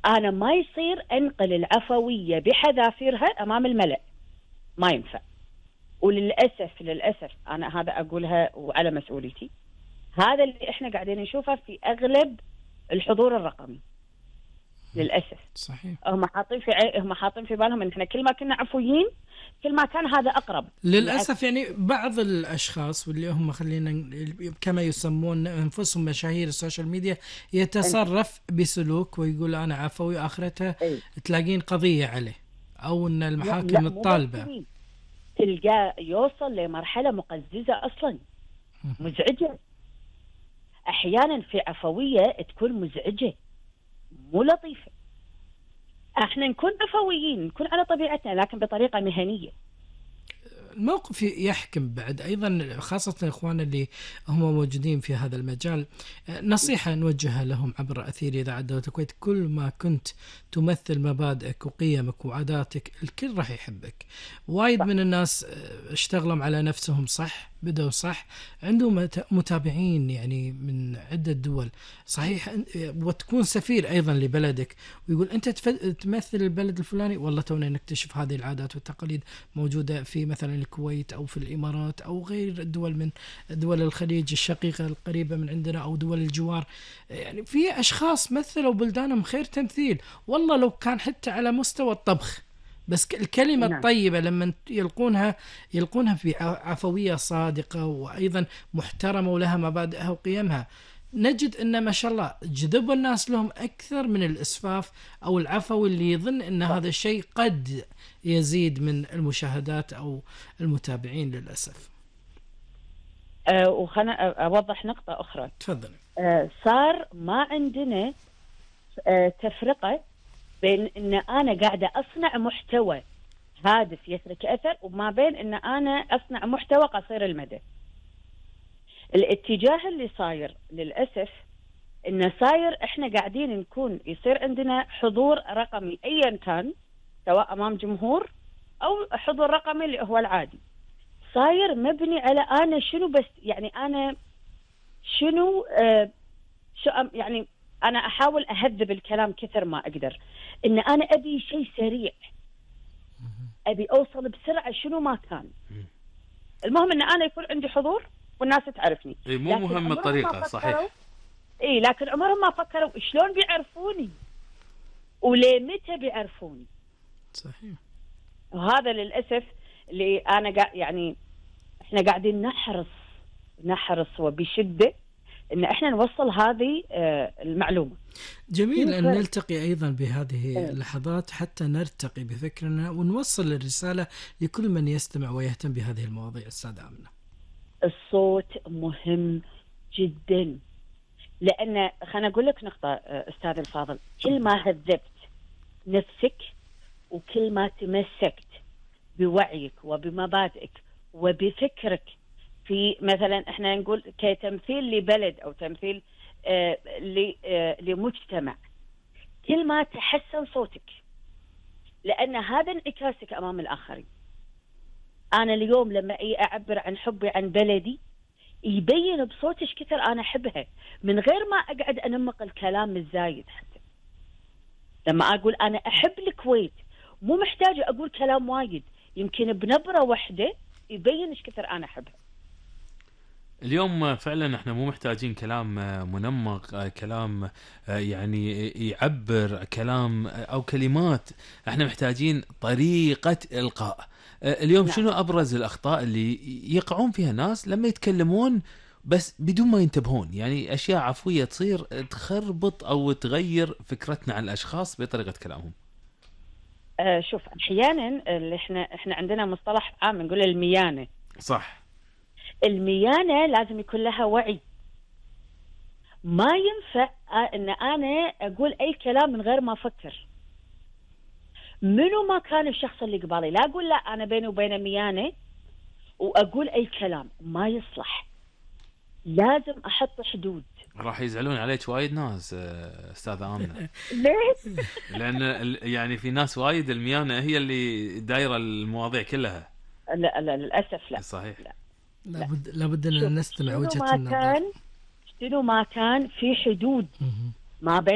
أنا ما يصير أنقل العفوية بحذافيرها أمام الملأ، ما ينفع. وللأسف أنا هذا أقولها وعلى مسؤوليتي، هذا اللي إحنا قاعدين نشوفه في أغلب الحضور الرقمي للأسف. صحيح. هم حاطين في بالهم إن إحنا كل ما كنا عفويين كل ما كان هذا أقرب. للأسف يعني بعض الأشخاص واللي هم خلينا كما يسمون أنفسهم مشاهير السوشيال ميديا يتصرف بسلوك ويقول أنا عفوي، آخرتها تلاقين قضية عليه أو أن المحاكم الطالبة تلقى يوصل لمرحلة مقززة أصلا، مزعجة. أحيانا في عفوية تكون مزعجة مو لطيفة. احنا نكون عفويين، نكون على طبيعتنا، لكن بطريقة مهنية. الموقف يحكم بعد أيضا، خاصة إخواننا اللي هم موجودين في هذا المجال. نصيحة نوجهها لهم عبر أثير إذاعة دولة الكويت: كل ما كنت تمثل مبادئك وقيمك وعاداتك الكل راح يحبك. وايد من الناس اشتغلوا على نفسهم صح، بدأوا صح، عندهم متابعين يعني من عدة دول صحيح، وتكون سفير أيضا لبلدك ويقول أنت تمثل البلد الفلاني، والله تونا نكتشف هذه العادات والتقاليد موجودة في مثلا الكويت أو في الإمارات أو غير الدول من دول الخليج الشقيقة القريبة من عندنا أو دول الجوار. يعني في أشخاص مثلوا بلدانهم خير تمثيل، والله لو كان حتى على مستوى الطبخ، بس الكلمة الطيبة لما يلقونها في عفوية صادقة وأيضا محترمة ولها مبادئها وقيمها، نجد أن ما شاء الله جذب الناس لهم أكثر من الإسفاف أو العفو اللي يظن أن هذا الشيء قد يزيد من المشاهدات أو المتابعين للأسف. وخلنا أوضح نقطة أخرى. تفضل. صار ما عندنا تفرقة بين ان انا قاعده اصنع محتوى هادف يترك اثر وما بين ان انا اصنع محتوى قصير المدى. الاتجاه اللي صاير للاسف انه صاير احنا قاعدين يصير عندنا حضور رقمي ايا كان، سواء امام جمهور او حضور رقمي اللي هو العادي، صاير مبني على انا شنو، بس يعني انا شنو يعني أنا أحاول أهذب الكلام كثر ما أقدر، إن أنا أبي شيء سريع، أبي أوصل بسرعة شنو ما كان. المهم إن أنا يكون عندي حضور والناس تعرفني. مو مهم الطريقة، صحيح. لكن عمرهم ما فكروا شلون بيعرفوني وليه متى بيعرفوني. صحيح. وهذا للأسف اللي أنا يعني إحنا قاعدين نحرص وبشدة إن إحنا نوصل هذه المعلومة. جميل أن نلتقي أيضا بهذه اللحظات حتى نرتقي بفكرنا ونوصل الرسالة لكل من يستمع ويهتم بهذه المواضيع. أستاذ آمنة، الصوت مهم جدا، لأن خلنا أقول لك نقطة أستاذ الفاضل، كل ما هذبت نفسك وكل ما تمسكت بوعيك وبمبادئك وبفكرك في مثلا احنا نقول كتمثيل لبلد او تمثيل لمجتمع، كل ما تحسن صوتك، لان هذا انعكاسك امام الاخرين. انا اليوم لما اعبر عن حبي عن بلدي يبين بصوتي ايش كثر انا احبها، من غير ما اقعد انمق الكلام الزايد. حتى لما اقول انا احب الكويت مو محتاجه اقول كلام وايد، يمكن بنبره واحده يبين ايش كثر انا احبها. اليوم فعلا احنا مو محتاجين كلام منمق، كلام يعني يعبر، كلام او كلمات، احنا محتاجين طريقة القاء. اليوم شنو ابرز الاخطاء اللي يقعون فيها ناس لما يتكلمون بس بدون ما ينتبهون؟ يعني اشياء عفوية تصير تخربط او تغير فكرتنا عن الاشخاص بطريقة كلامهم. شوف، احيانا اللي احنا عندنا مصطلح عام نقول الميانة. صح. الميانة لازم يكون لها وعي. ما ينفع ان انا اقول اي كلام من غير ما افكر. منو ما كان الشخص اللي قبالي، لا اقول لا انا بيني وبينه ميانة واقول اي كلام، ما يصلح. لازم احط حدود. راح يزعلون عليك وايد ناس استاذ آمنة. ليش؟ لان يعني في ناس وايد الميانة هي اللي دايرة المواضيع كلها. لا للاسف لا. صحيح. لا. لابد ان نستمع وجهة النظر. شنو ما كان في حدود ما بين